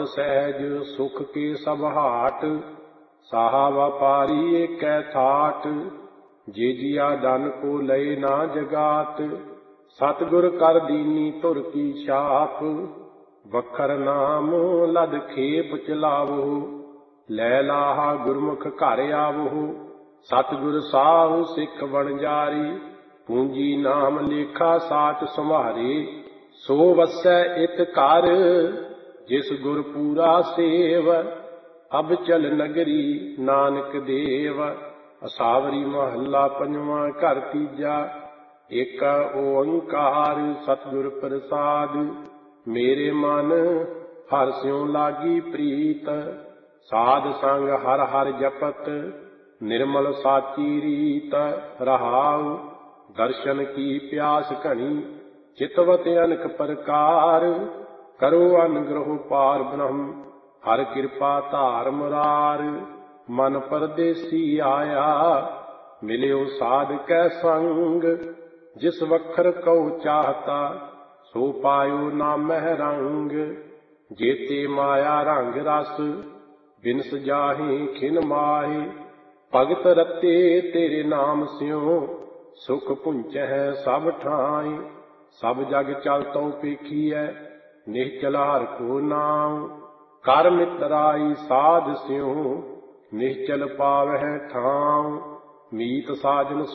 सहज सुख के सब हाट, साहा व्यापारी एकै थाट। जे जिया धन को लय ना जगात, सतगुर कर दीनी तुर की छाप। बखर नाम लद खेप चलावो, लै लाहा गुरमुख घर आवो। सतगुर साहु सिख बन जारी, पूंजी नाम लेखा साच संभारे। सो वसै इत घर, जिस गुर पूरा सेव। अब चल नगरी नानक देव। असावरी महला पंजवां घर तीजा, एक ओंकार सतगुर प्रसाद। मेरे मन हर स्यों लागी प्रीत, साध संग हर हर जपत। निर्मल साची रीत रहाउ, दर्शन की प्यास घनी। चितवत अनक प्रकार, करो अनुग्रह पार ब्रह्म। हर कृपा धार मुरार, मन परदेसी आया। मिलियो साध कै संग, जिस वखर कहो चाहता। सो पायो नामह रंग, जेते माया रंग रस। बिनस जाहि खिन माहे, भगत रते तेरे नाम स्यों। सुख पुंचह सब ठाई, सब जग चल तो पेखिए। निश्चल हर को नाम, कर मितराई साध स्यों। निश्चल पावह ठाम, मीत साजन